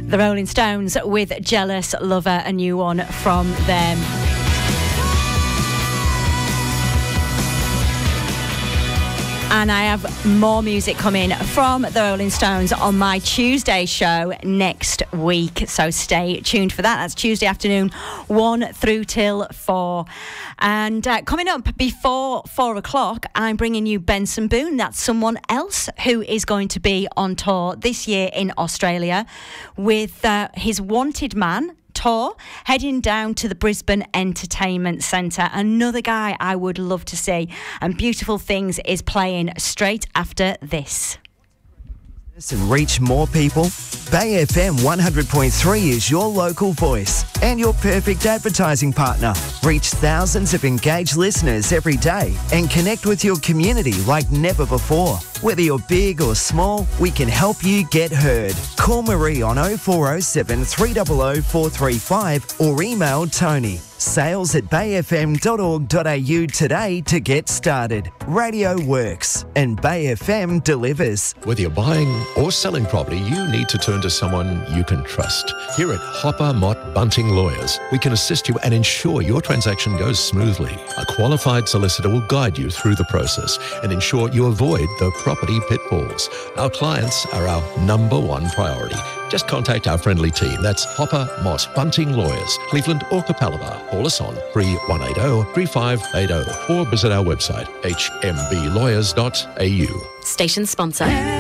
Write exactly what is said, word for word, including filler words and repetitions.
The Rolling Stones with Jealous Lover, a new one from them. And I have more music coming from the Rolling Stones on my Tuesday show next week. So stay tuned for that. That's Tuesday afternoon, one through till four. And uh, coming up before four o'clock, I'm bringing you Benson Boone. That's someone else who is going to be on tour this year in Australia with uh, his Wanted Man tour, heading down to the Brisbane Entertainment Centre. Another guy I would love to see. And Beautiful Things is playing straight after this. And reach more people? Bay F M one hundred point three is your local voice and your perfect advertising partner. Reach thousands of engaged listeners every day and connect with your community like never before. Whether you're big or small, we can help you get heard. Call Marie on oh four oh seven, three hundred, four three five or email Tony. Sales at bay f m dot org dot a u today to get started. Radio works and Bay F M delivers. Whether you're buying or selling property, you need to turn to someone you can trust. Here at Hopper Mott Bunting Lawyers, we can assist you and ensure your transaction goes smoothly. A qualified solicitor will guide you through the process and ensure you avoid the property pitfalls. Our clients are our number one priority. Just contact our friendly team. That's Hopper Mott Bunting Lawyers, Cleveland or Capalaba. Call us on three one eight zero, three five eight zero or visit our website h m b lawyers dot a u. Station sponsor.